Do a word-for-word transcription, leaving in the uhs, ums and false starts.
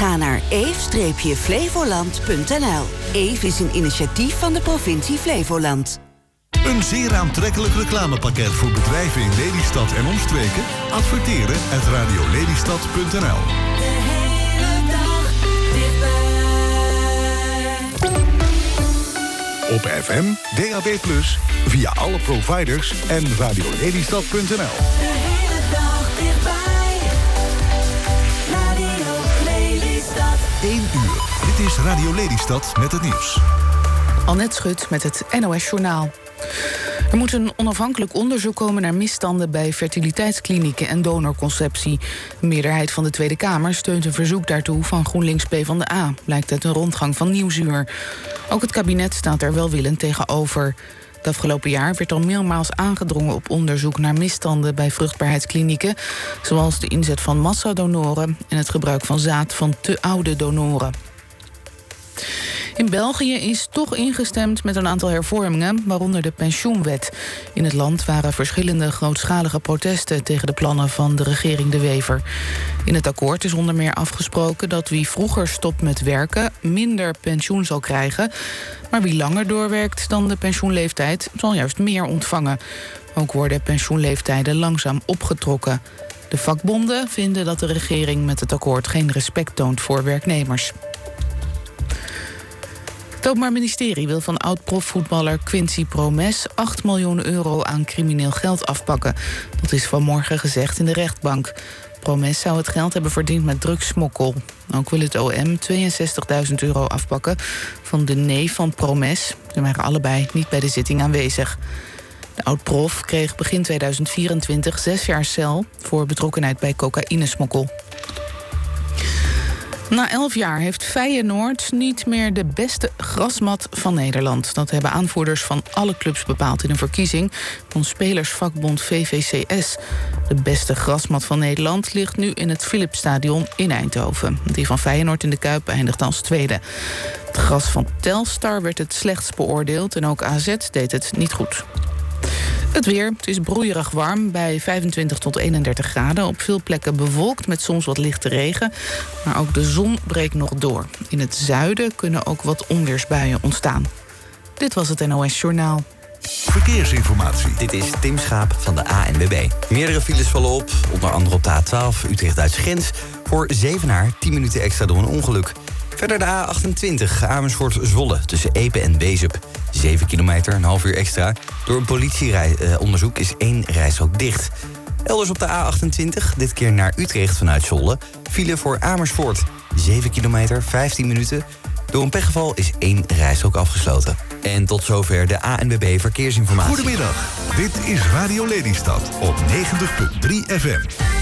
Ga naar eef flevoland punt n l. Eef is een initiatief van de provincie Flevoland. Een zeer aantrekkelijk reclamepakket voor bedrijven in Lelystad en omstreken? Adverteren at radio lelystad punt n l. Op F M, D A B plus, via alle providers en radio lelystad punt n l. De hele dag dichtbij. Radio Lelystad. één uur. Dit is Radio Lelystad met het nieuws. Annette Schut met het N O S Journaal. Er moet een onafhankelijk onderzoek komen naar misstanden bij fertiliteitsklinieken en donorconceptie. De meerderheid van de Tweede Kamer steunt een verzoek daartoe van GroenLinks PvdA, blijkt uit een rondgang van Nieuwsuur. Ook het kabinet staat er welwillend tegenover. Het afgelopen jaar werd al meermaals aangedrongen op onderzoek naar misstanden bij vruchtbaarheidsklinieken, zoals de inzet van massadonoren en het gebruik van zaad van te oude donoren. In België is toch ingestemd met een aantal hervormingen, waaronder de pensioenwet. In het land waren verschillende grootschalige protesten tegen de plannen van de regering De Wever. In het akkoord is onder meer afgesproken dat wie vroeger stopt met werken minder pensioen zal krijgen, maar wie langer doorwerkt dan de pensioenleeftijd zal juist meer ontvangen. Ook worden pensioenleeftijden langzaam opgetrokken. De vakbonden vinden dat de regering met het akkoord geen respect toont voor werknemers. Het Openbaar Ministerie wil van oud-profvoetballer Quincy Promes acht miljoen euro aan crimineel geld afpakken. Dat is vanmorgen gezegd in de rechtbank. Promes zou het geld hebben verdiend met drugssmokkel. Ook wil het O M tweeënzestigduizend euro afpakken van de neef van Promes. Ze waren allebei niet bij de zitting aanwezig. De oud-prof kreeg begin tweeduizend vierentwintig zes jaar cel voor betrokkenheid bij cocaïnesmokkel. Na elf jaar heeft Feyenoord niet meer de beste grasmat van Nederland. Dat hebben aanvoerders van alle clubs bepaald in een verkiezing van spelersvakbond V V C S. De beste grasmat van Nederland ligt nu in het Philipsstadion in Eindhoven. Die van Feyenoord in de Kuip eindigt als tweede. Het gras van Telstar werd het slechtst beoordeeld en ook A Z deed het niet goed. Het weer. Het is broeierig warm bij vijfentwintig tot eenendertig graden. Op veel plekken bewolkt met soms wat lichte regen. Maar ook de zon breekt nog door. In het zuiden kunnen ook wat onweersbuien ontstaan. Dit was het N O S Journaal. Verkeersinformatie. Dit is Tim Schaap van de A N W B. Meerdere files vallen op, onder andere op de A twaalf Utrecht-Duitse grens. Voor Zevenaar tien minuten extra door een ongeluk. Verder de A achtentwintig Amersfoort-Zwolle tussen Epe en Wezep. zeven kilometer, een half uur extra. Door een politieonderzoek is één rijstrook dicht. Elders op de A achtentwintig, dit keer naar Utrecht vanuit Zwolle. File voor Amersfoort. zeven kilometer, vijftien minuten. Door een pechgeval is één rijstrook afgesloten. En tot zover de A N W B Verkeersinformatie. Goedemiddag, dit is Radio Lelystad op negentig komma drie F M.